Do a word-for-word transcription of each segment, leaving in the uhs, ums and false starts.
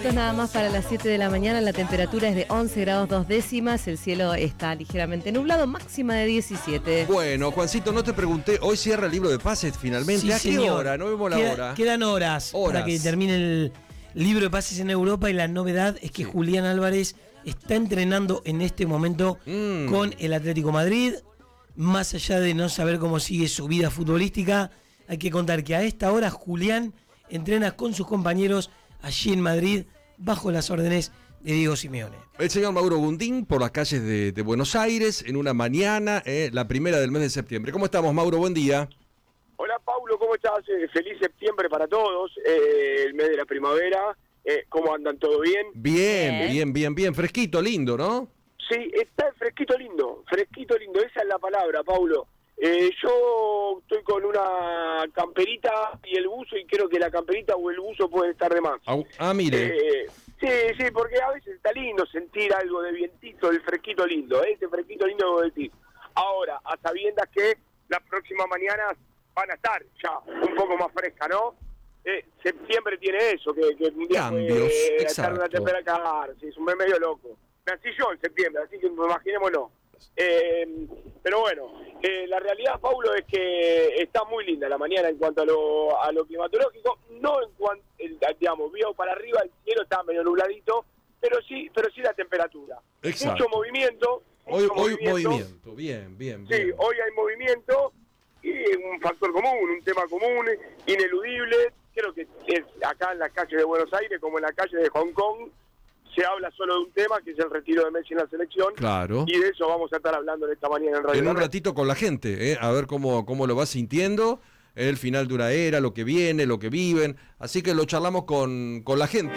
minutitos nada más para las siete de la mañana. La temperatura es de once grados dos décimas. El cielo está ligeramente nublado, máxima de diecisiete. Bueno, Juancito, no te pregunté. Hoy cierra el libro de pases finalmente. Sí, ¿A qué señor. hora? No vemos la Queda- hora. Quedan horas, Horas. para que termine el libro de pases en Europa, y la novedad es que Sí. Julián Álvarez está entrenando en este momento Mm. con el Atlético Madrid. Más allá de no saber cómo sigue su vida futbolística, hay que contar que a esta hora Julián entrena con sus compañeros allí en Madrid bajo las órdenes de Diego Simeone. El señor Mauro Gundín por las calles de, de Buenos Aires en una mañana, eh, la primera del mes de septiembre. ¿Cómo estamos, Mauro? Buen día. Hola Paulo, ¿cómo estás? Eh, feliz septiembre para todos, eh, el mes de la primavera. Eh, ¿Cómo andan? ¿Todo bien? Bien, Bien. bien, bien, bien. Fresquito, lindo, ¿no? Sí, está fresquito lindo, fresquito lindo, esa es la palabra, Paulo. Eh, yo estoy con una camperita y el buzo, y creo que la camperita o el buzo puede estar de más. Au- Ah, mire. Eh, sí, sí, porque a veces está lindo sentir algo de vientito, el fresquito lindo, ¿eh? Ese fresquito lindo que vos decís. Ahora, a sabiendas que las próximas mañanas van a estar ya un poco más fresca, ¿no? Eh, septiembre tiene eso, que, que un día Cambios, puede estar una exacto. temperatura, sí, es un mes medio loco. Nací yo en septiembre, así que imaginémonos. Eh, pero bueno, eh, la realidad, Paulo, es que está muy linda la mañana en cuanto a lo, a lo climatológico. No en cuanto, el, digamos, vio para arriba, el cielo está medio nubladito, pero sí, pero sí la temperatura. Exacto. Mucho movimiento. Hoy, mucho hoy movimiento. Bien, bien, bien. Sí, hoy hay movimiento y un factor común, un tema común, ineludible. Creo que es acá en las calles de Buenos Aires como en la calle de Hong Kong, se habla solo de un tema, que es el retiro de Messi en la selección. Claro. Y de eso vamos a estar hablando en esta mañana en Radio En un Nacional. ratito con la gente, ¿eh? A ver cómo, cómo lo va sintiendo, el final de una era, lo que viene, lo que viven. Así que lo charlamos con, con la gente.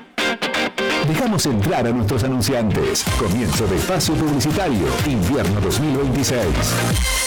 Dejamos entrar a nuestros anunciantes. Comienzo de espacio publicitario. Invierno dos mil veintiséis.